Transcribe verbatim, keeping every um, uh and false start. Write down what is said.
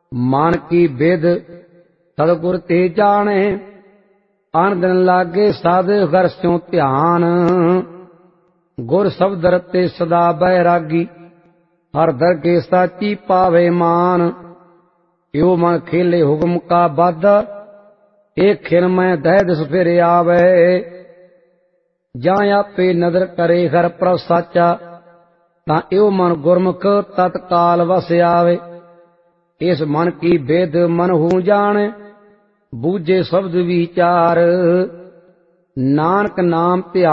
ਮਨ ਕੀ ਬਿਦ ਸਤਿਗੁਰ ਤੇ ਜਾਣੇ। ਅਨ ਦਿਨ ਲਾਗੇ ਸਾਧ ਹਰਿ ਸਿਉ ਧਿਆਨ। ਗੁਰ ਸ਼ਬਦ ਰਤੇ ਸਦਾ ਬੈਰਾਗੀ। ਹਰ ਦਰਗੇ ਸਾਚੀ ਪਾਵੇ ਮਾਨ। ਇਉ ਮਨ ਖੇਲੇ ਹੁਕਮ ਕਾ ਬਾਧਾ। ਏਕ ਖਿਨ ਮੈਂ ਦਹਿ ਦਿਸ ਫਿਰ ਆਵੇ। ਜਾਂ ਆਪੇ ਨਦਰ ਕਰੇ ਹਰਿ ਪ੍ਰਭ ਸਾਚਾ। ਤਾਂ ਇਉ ਮਨ ਗੁਰਮੁਖ ਤਤਕਾਲ ਵਸ ਆਵੇ। ਇਸ ਮਨ ਕੀ ਬਿਦ ਮਨ ਹੂ ਜਾਣੇ। ਬੂਝੇ ਸ਼ਬਦ ਵਿਚਾਰ। ਨਾਨਕ ਨਾਮ ਧਿਆ